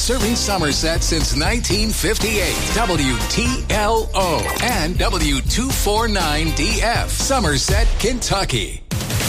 Serving Somerset since 1958. WTLO and W249DF. Somerset, Kentucky.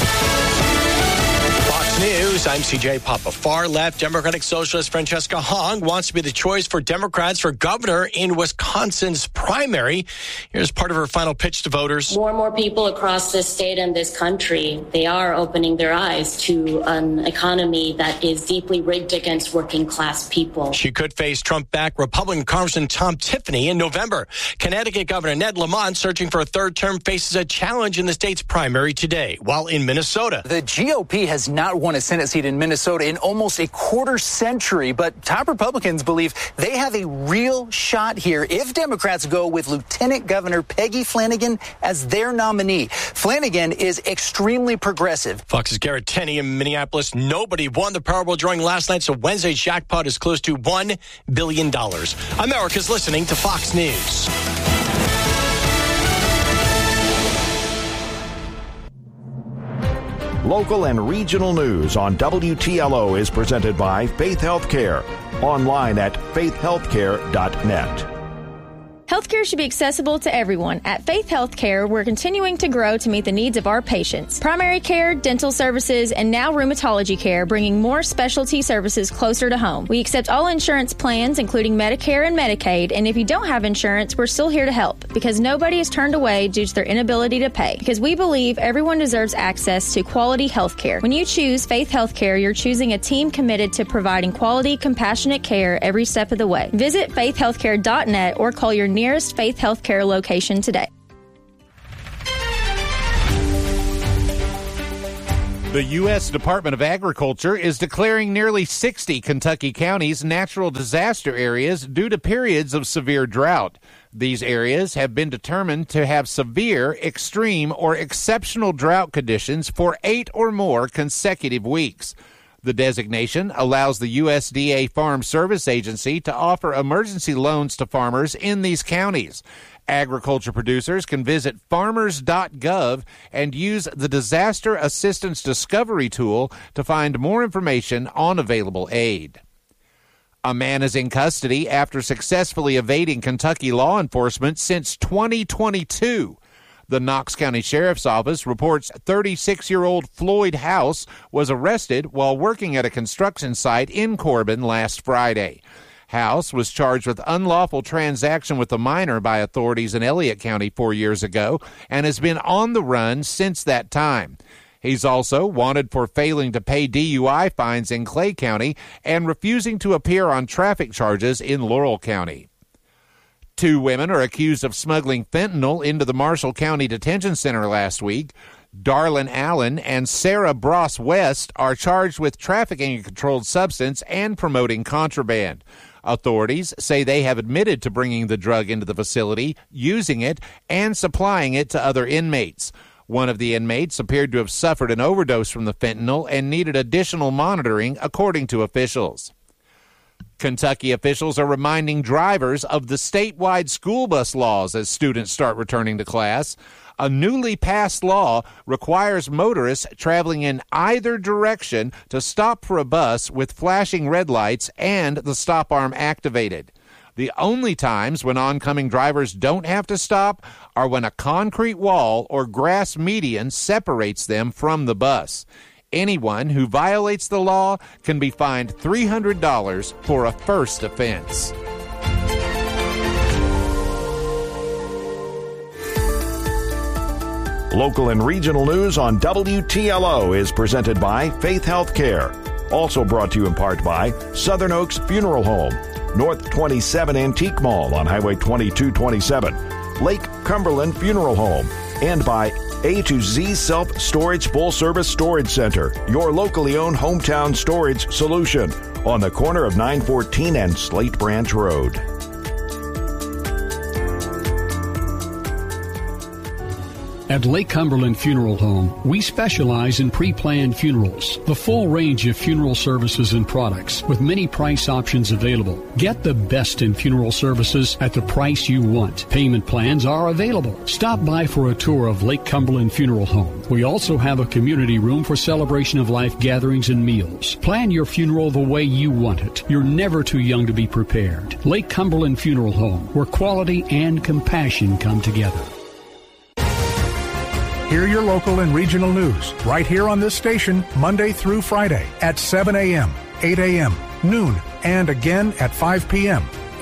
Fox News, I'm CJ Papa. Far-left Democratic Socialist Francesca Hong wants to be the choice for Democrats for governor in Wisconsin's primary. Here's part of her final pitch to voters. More and more people across this state and this country, they are opening their eyes to an economy that is deeply rigged against working-class people. She could face Trump-backed Republican Congressman Tom Tiffany in November. Connecticut Governor Ned Lamont, searching for a third term, faces a challenge in the state's primary today, while in Minnesota. The GOP has not won a Senate seat in Minnesota in almost a quarter century, but top Republicans believe they have a real shot here if Democrats go with Lieutenant Governor Peggy Flanagan as their nominee. Flanagan is extremely progressive. Fox's Garrett Tenney in Minneapolis. Nobody won the Powerball drawing last night, so Wednesday's jackpot is close to $1 billion. America's listening to Fox News. Local and regional news on WTLO is presented by Faith Healthcare. Online at faithhealthcare.net. Healthcare should be accessible to everyone. At Faith Healthcare, we're continuing to grow to meet the needs of our patients. Primary care, dental services, and now rheumatology care, bringing more specialty services closer to home. We accept all insurance plans, including Medicare and Medicaid, and if you don't have insurance, we're still here to help, because nobody is turned away due to their inability to pay, because we believe everyone deserves access to quality healthcare. When you choose Faith Healthcare, you're choosing a team committed to providing quality, compassionate care every step of the way. Visit faithhealthcare.net or call your nearest Faith Healthcare location today. The U.S. Department of Agriculture is declaring nearly 60 Kentucky counties natural disaster areas due to periods of severe drought. These areas have been determined to have severe, extreme, or exceptional drought conditions for 8 or more consecutive weeks. The designation allows the USDA Farm Service Agency to offer emergency loans to farmers in these counties. Agriculture producers can visit farmers.gov and use the Disaster Assistance Discovery tool to find more information on available aid. A man is in custody after successfully evading Kentucky law enforcement since 2022. The Knox County Sheriff's Office reports 36-year-old Floyd House was arrested while working at a construction site in Corbin last Friday. House was charged with unlawful transaction with a minor by authorities in Elliott County 4 years ago and has been on the run since that time. He's also wanted for failing to pay DUI fines in Clay County and refusing to appear on traffic charges in Laurel County. 2 women are accused of smuggling fentanyl into the Marshall County Detention Center last week. Darlene Allen and Sarah Bross West are charged with trafficking a controlled substance and promoting contraband. Authorities say they have admitted to bringing the drug into the facility, using it, and supplying it to other inmates. One of the inmates appeared to have suffered an overdose from the fentanyl and needed additional monitoring, according to officials. Kentucky officials are reminding drivers of the statewide school bus laws as students start returning to class. A newly passed law requires motorists traveling in either direction to stop for a bus with flashing red lights and the stop arm activated. The only times when oncoming drivers don't have to stop are when a concrete wall or grass median separates them from the bus. Anyone who violates the law can be fined $300 for a first offense. Local and regional news on WTLO is presented by Faith Healthcare. Also brought to you in part by Southern Oaks Funeral Home, North 27 Antique Mall on Highway 2227, Lake Cumberland Funeral Home, and by A to Z Self-Storage Full-Service Storage Center, your locally owned hometown storage solution on the corner of 914 and Slate Branch Road. At Lake Cumberland Funeral Home, we specialize in pre-planned funerals, the full range of funeral services and products with many price options available. Get the best in funeral services at the price you want. Payment plans are available. Stop by for a tour of Lake Cumberland Funeral Home. We also have a community room for celebration of life gatherings and meals. Plan your funeral the way you want it. You're never too young to be prepared. Lake Cumberland Funeral Home, where quality and compassion come together. Hear your local and regional news right here on this station Monday through Friday at 7 a.m., 8 a.m., noon, and again at 5 p.m.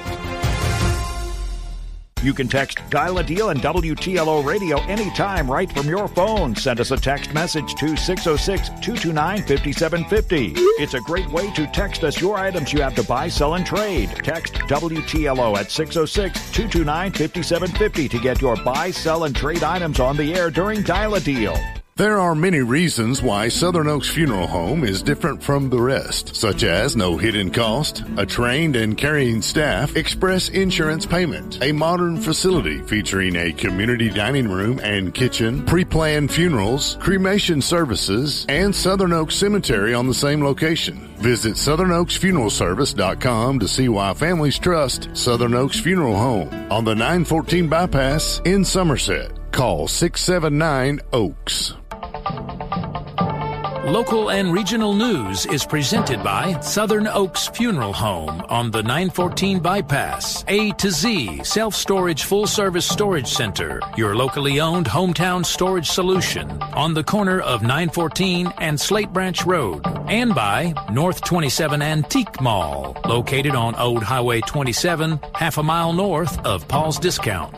You can text Dial a Deal and WTLO Radio anytime right from your phone. Send us a text message to 606-229-5750. It's a great way to text us your items you have to buy, sell, and trade. Text WTLO at 606-229-5750 to get your buy, sell, and trade items on the air during Dial a Deal. There are many reasons why Southern Oaks Funeral Home is different from the rest, such as no hidden cost, a trained and caring staff, express insurance payment, a modern facility featuring a community dining room and kitchen, pre-planned funerals, cremation services, and Southern Oaks Cemetery on the same location. Visit SouthernOaksFuneralService.com to see why families trust Southern Oaks Funeral Home on the 914 bypass in Somerset. Call 679-OAKS. Local and regional news is presented by Southern Oaks Funeral Home on the 914 bypass. A to Z Self-Storage Full-Service Storage Center, your locally owned hometown storage solution on the corner of 914 and Slate Branch Road. And by North 27 Antique Mall, located on Old Highway 27, half a mile north of Paul's Discount.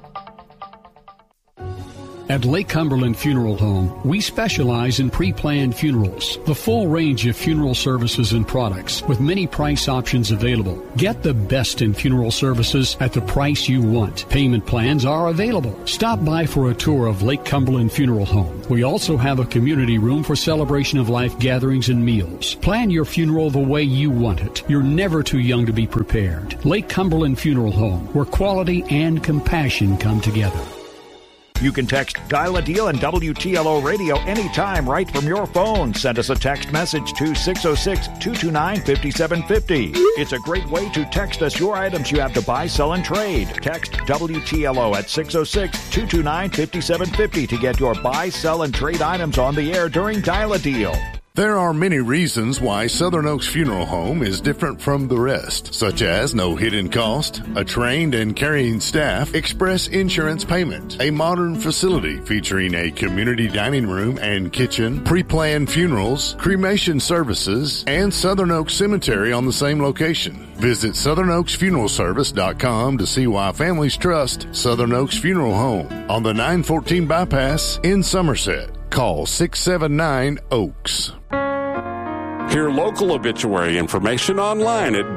At Lake Cumberland Funeral Home, we specialize in pre-planned funerals, the full range of funeral services and products with many price options available. Get the best in funeral services at the price you want. Payment plans are available. Stop by for a tour of Lake Cumberland Funeral Home. We also have a community room for celebration of life gatherings and meals. Plan your funeral the way you want it. You're never too young to be prepared. Lake Cumberland Funeral Home, where quality and compassion come together. You can text Dial a Deal and WTLO Radio anytime right from your phone. Send us a text message to 606-229-5750. It's a great way to text us your items you have to buy, sell, and trade. Text WTLO at 606-229-5750 to get your buy, sell, and trade items on the air during Dial a Deal. There are many reasons why Southern Oaks Funeral Home is different from the rest, such as no hidden cost, a trained and caring staff, express insurance payment, a modern facility featuring a community dining room and kitchen, pre-planned funerals, cremation services, and Southern Oaks Cemetery on the same location. Visit SouthernOaksFuneralService.com to see why families trust Southern Oaks Funeral Home on the 914 bypass in Somerset. Call 679-OAKS. Hear local obituary information online at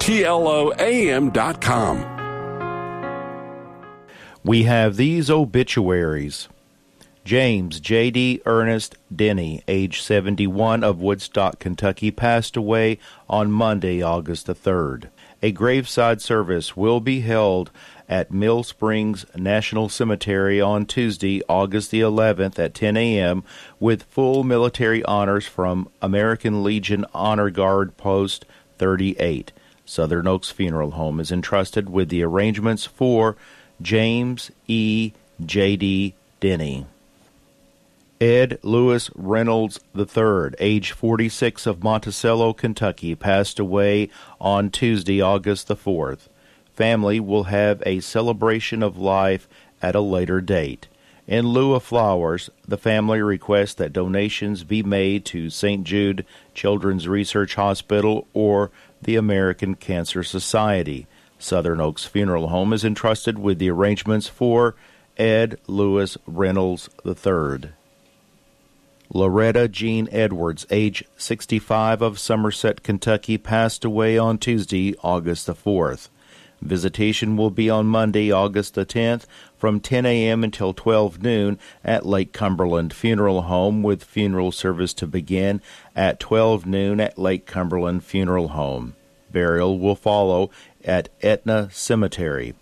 WTLOAM.com. We have these obituaries. James J.D. Ernest Denny, age 71, of Woodstock, Kentucky, passed away on Monday, August the 3rd. A graveside service will be held at Mill Springs National Cemetery on Tuesday, August the 11th at 10 a.m. with full military honors from American Legion Honor Guard Post 38. Southern Oaks Funeral Home is entrusted with the arrangements for James E. J.D. Denny. Ed Lewis Reynolds III, age 46, of Monticello, Kentucky, passed away on Tuesday, August the 4th. Family will have a celebration of life at a later date. In lieu of flowers, the family requests that donations be made to St. Jude Children's Research Hospital or the American Cancer Society. Southern Oaks Funeral Home is entrusted with the arrangements for Ed Lewis Reynolds III. Loretta Jean Edwards, age 65, of Somerset, Kentucky, passed away on Tuesday, August the 4th. Visitation will be on Monday, August the 10th, from 10 a.m. until 12 noon at Lake Cumberland Funeral Home, with funeral service to begin at 12 noon at Lake Cumberland Funeral Home. Burial will follow at Etna Cemetery.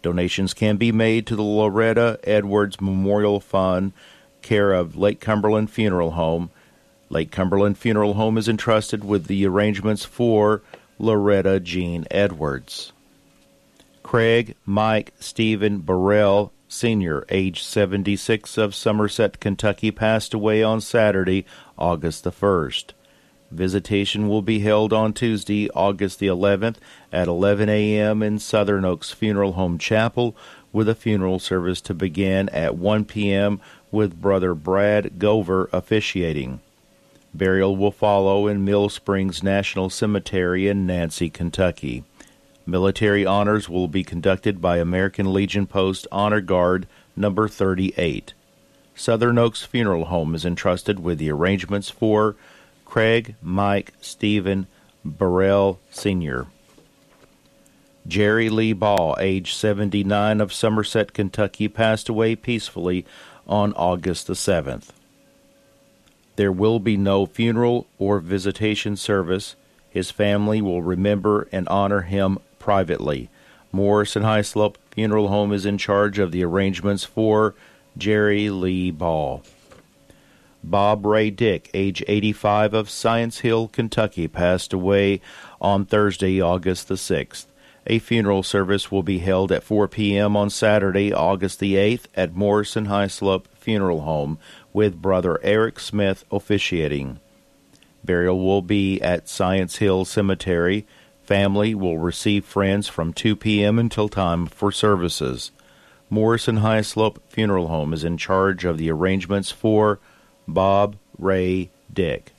Donations can be made to the Loretta Edwards Memorial Fund, care of Lake Cumberland Funeral Home. Lake Cumberland Funeral Home is entrusted with the arrangements for Loretta Jean Edwards. Craig Mike Stephen Burrell, Sr., age 76, of Somerset, Kentucky, passed away on Saturday, August the 1st. Visitation will be held on Tuesday, August the 11th at 11 a.m. in Southern Oaks Funeral Home Chapel, with a funeral service to begin at 1 p.m. with Brother Brad Gover officiating. Burial will follow in Mill Springs National Cemetery in Nancy, Kentucky. Military honors will be conducted by American Legion Post Honor Guard number 38. Southern Oaks Funeral Home is entrusted with the arrangements for Craig Mike Stephen Burrell, Sr. Jerry Lee Ball, age 79, of Somerset, Kentucky, passed away peacefully on August the 7th. There will be no funeral or visitation service. His family will remember and honor him privately. Morrison Highslope Funeral Home is in charge of the arrangements for Jerry Lee Ball. Bob Ray Dick, age 85, of Science Hill, Kentucky, passed away on Thursday, August the 6th. A funeral service will be held at 4 p.m. on Saturday, August the 8th at Morrison Highslope Funeral Home, with Brother Eric Smith officiating. Burial will be at Science Hill Cemetery. Family will receive friends from 2 p.m. until time for services. Morrison Highslope Funeral Home is in charge of the arrangements for Bob Ray Dick.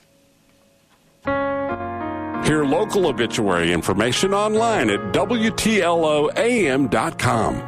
Hear local obituary information online at WTLOAM.com.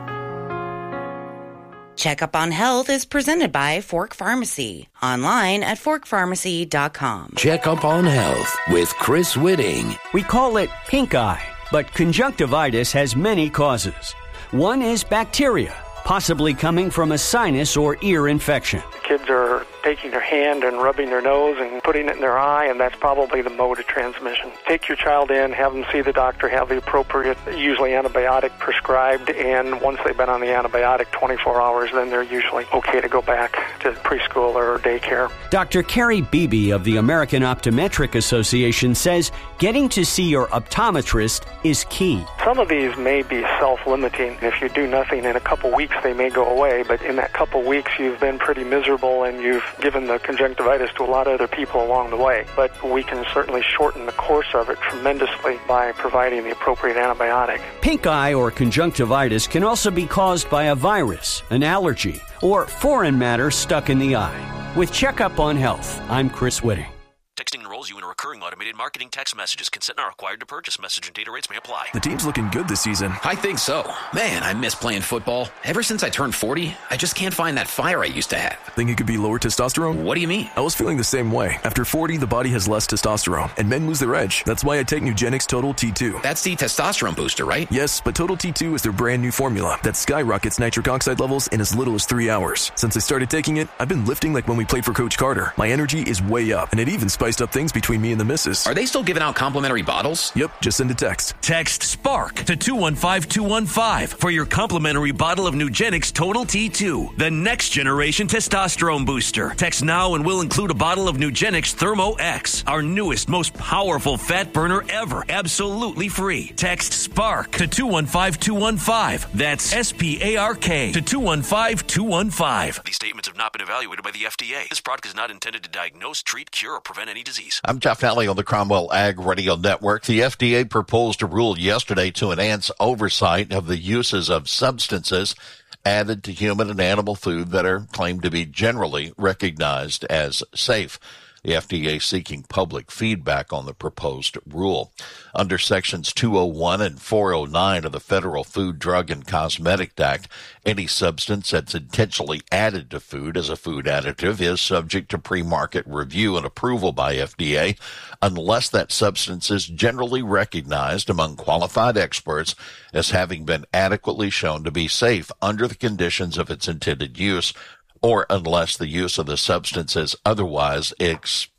Checkup on Health is presented by Fork Pharmacy. Online at forkpharmacy.com. Checkup on Health with Chris Whitting. We call it pink eye, but conjunctivitis has many causes. One is bacteria, possibly coming from a sinus or ear infection. Kids are taking their hand and rubbing their nose and putting it in their eye, and that's probably the mode of transmission. Take your child in, have them see the doctor, have the appropriate, usually antibiotic prescribed, and once they've been on the antibiotic 24 hours, then they're usually okay to go back to preschool or daycare. Dr. Carrie Beebe of the American Optometric Association says getting to see your optometrist is key. Some of these may be self-limiting. If you do nothing, in a couple weeks they may go away, but in that couple weeks you've been pretty miserable and you've given the conjunctivitis to a lot of other people along the way. But we can certainly shorten the course of it tremendously by providing the appropriate antibiotic. Pink eye or conjunctivitis can also be caused by a virus, an allergy, or foreign matter stuck in the eye. With Checkup on Health, I'm Chris Whitting. Texting enrolls you in a recurring automated marketing text messages. Consent not required to purchase. Message and data rates may apply. The team's looking good this season. I think so. Man, I miss playing football. Ever since I turned 40, I just can't find that fire I used to have. Think it could be lower testosterone? What do you mean? I was feeling the same way. After 40, the body has less testosterone, and men lose their edge. That's why I take Nugenix Total T2. That's the testosterone booster, right? Yes, but Total T2 is their brand new formula that skyrockets nitric oxide levels in as little as 3 hours. Since I started taking it, I've been lifting like when we played for Coach Carter. My energy is way up, and it even spiced up things between me and the missus. Are they still giving out complimentary bottles? Yep, just send a text. Text SPARK to 215-215 for your complimentary bottle of Nugenix Total T2, the next generation testosterone booster. Text now and we'll include a bottle of Nugenix Thermo X, our newest, most powerful fat burner ever, absolutely free. Text SPARK to 215-215. That's SPARK to 215-215. These statements have not been evaluated by the FDA. This product is not intended to diagnose, treat, cure, or prevent any disease. I'm Jeff Nally on the Cromwell Ag Radio Network. The FDA proposed a rule yesterday to enhance oversight of the uses of substances added to human and animal food that are claimed to be generally recognized as safe. The FDA seeking public feedback on the proposed rule. Under Sections 201 and 409 of the Federal Food, Drug, and Cosmetic Act, any substance that's intentionally added to food as a food additive is subject to pre-market review and approval by FDA unless that substance is generally recognized among qualified experts as having been adequately shown to be safe under the conditions of its intended use, or unless the use of the substance is otherwise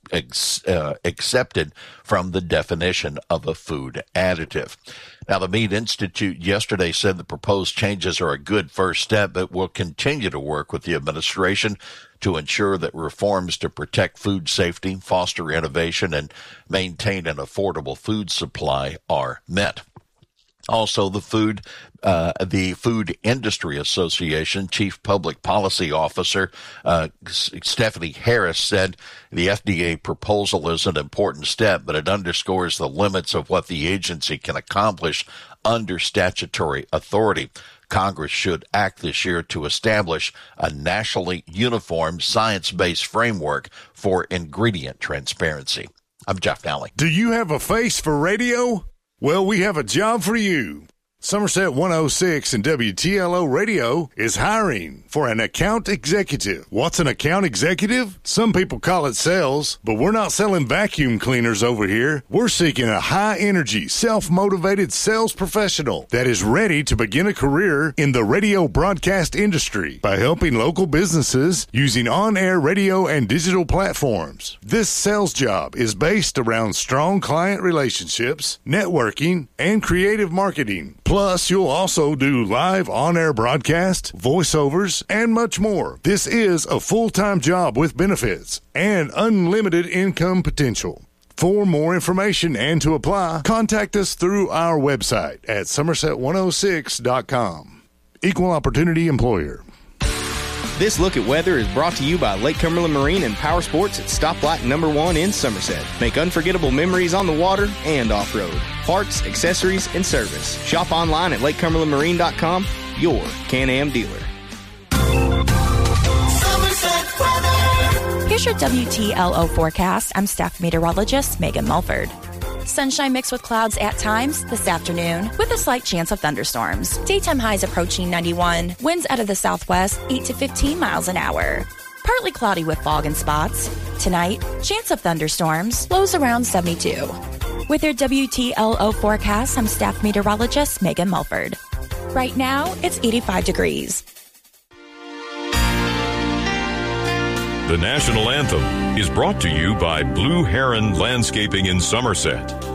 accepted from the definition of a food additive. Now, the Meat Institute yesterday said the proposed changes are a good first step, but will continue to work with the administration to ensure that reforms to protect food safety, foster innovation, and maintain an affordable food supply are met. Also, the Food Industry Association Chief Public Policy Officer Stephanie Harris said the FDA proposal is an important step, but it underscores the limits of what the agency can accomplish under statutory authority. Congress should act this year to establish a nationally uniform science-based framework for ingredient transparency. I'm Jeff Nally. Do you have a face for radio? Well, we have a job for you. Somerset 106 and WTLO Radio is hiring for an account executive. What's an account executive? Some people call it sales, but we're not selling vacuum cleaners over here. We're seeking a high-energy, self-motivated sales professional that is ready to begin a career in the radio broadcast industry by helping local businesses using on-air radio and digital platforms. This sales job is based around strong client relationships, networking, and creative marketing. Plus, you'll also do live on-air broadcast, voiceovers, and much more. This is a full-time job with benefits and unlimited income potential. For more information and to apply, contact us through our website at somerset106.com. Equal Opportunity Employer. This look at weather is brought to you by Lake Cumberland Marine and Power Sports at Stoplight number 1 in Somerset. Make unforgettable memories on the water and off-road. Parts, accessories, and service. Shop online at lakecumberlandmarine.com, your Can-Am dealer. Here's your WTLO forecast. I'm staff meteorologist Megan Mulford. Sunshine mixed with clouds at times this afternoon with a slight chance of thunderstorms. Daytime highs approaching 91. Winds out of the southwest 8 to 15 miles an hour. Partly cloudy with fog in spots. Tonight, chance of thunderstorms. Lows around 72. With your WTLO forecast, I'm staff meteorologist Megan Mulford. Right now, it's 85 degrees. The national anthem is brought to you by Blue Heron Landscaping in Somerset.